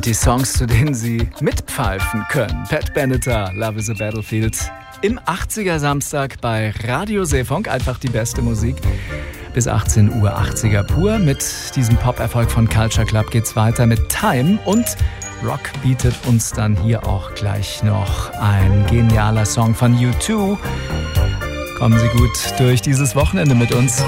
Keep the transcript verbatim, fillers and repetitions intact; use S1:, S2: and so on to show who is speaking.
S1: die Songs, zu denen Sie mitpfeifen können. Pat Benatar, Love is a Battlefield. Im achtziger Samstag bei Radio Seefunk. Einfach die beste Musik. Bis achtzehn Uhr achtziger pur. Mit diesem Pop-Erfolg von Culture Club geht's weiter mit Time. Und Rock bietet uns dann hier auch gleich noch ein genialer Song von U zwei. Kommen Sie gut durch dieses Wochenende mit uns.